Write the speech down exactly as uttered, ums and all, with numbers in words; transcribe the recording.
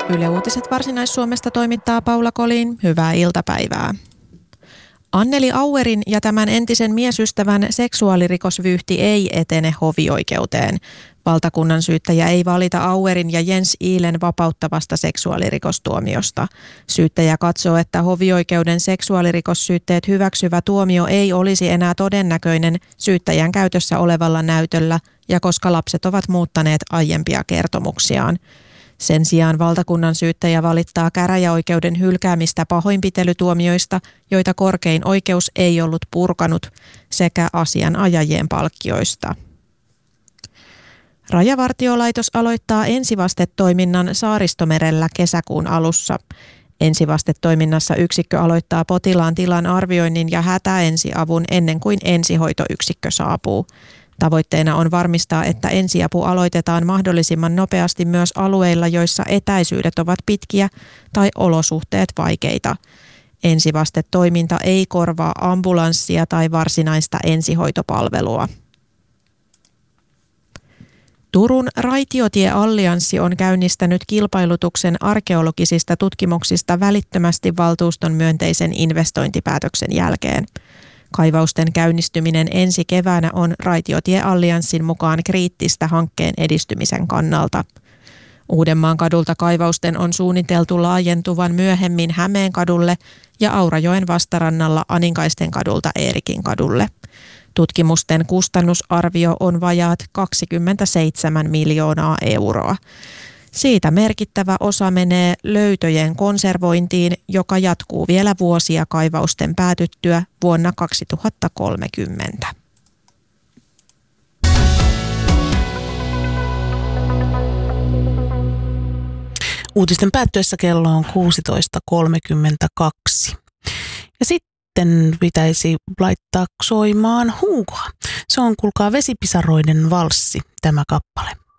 Yle Uutiset Varsinais-Suomesta toimittaa Paula Kolin. Hyvää iltapäivää. Anneli Auerin ja tämän entisen miesystävän seksuaalirikosvyyhti ei etene hovioikeuteen. Valtakunnan syyttäjä ei valita Auerin ja Jens Iilen vapauttavasta seksuaalirikostuomiosta. Syyttäjä katsoo, että hovioikeuden seksuaalirikossyytteet hyväksyvä tuomio ei olisi enää todennäköinen syyttäjän käytössä olevalla näytöllä ja koska lapset ovat muuttaneet aiempia kertomuksiaan. Sen sijaan valtakunnan syyttäjä valittaa käräjäoikeuden hylkäämistä pahoinpitelytuomioista, joita korkein oikeus ei ollut purkanut, sekä asianajajien palkkioista. Rajavartiolaitos aloittaa ensivastetoiminnan Saaristomerellä kesäkuun alussa. Ensivastetoiminnassa yksikkö aloittaa potilaan tilan arvioinnin ja hätäensiavun ennen kuin ensihoitoyksikkö saapuu. Tavoitteena on varmistaa, että ensiapu aloitetaan mahdollisimman nopeasti myös alueilla, joissa etäisyydet ovat pitkiä tai olosuhteet vaikeita. Ensivastetoiminta ei korvaa ambulanssia tai varsinaista ensihoitopalvelua. Turun Raitiotieallianssi on käynnistänyt kilpailutuksen arkeologisista tutkimuksista välittömästi valtuuston myönteisen investointipäätöksen jälkeen. Kaivausten käynnistyminen ensi keväänä on Raitiotieallianssin mukaan kriittistä hankkeen edistymisen kannalta. Uudenmaan kadulta kaivausten on suunniteltu laajentuvan myöhemmin Hämeenkadulle ja Aurajoen vastarannalla Aninkaisten kadulta Eerikin kadulle. Tutkimusten kustannusarvio on vajaat kaksikymmentäseitsemän miljoonaa euroa. Siitä merkittävä osa menee löytöjen konservointiin, joka jatkuu vielä vuosia kaivausten päätyttyä vuonna kaksituhattakolmekymmentä. Uutisten päättyessä kello on kuusitoista kolmekymmentäkaksi. Ja sitten pitäisi laittaa soimaan huukoa. Se on, kuulkaa, Vesipisaroiden valssi, tämä kappale.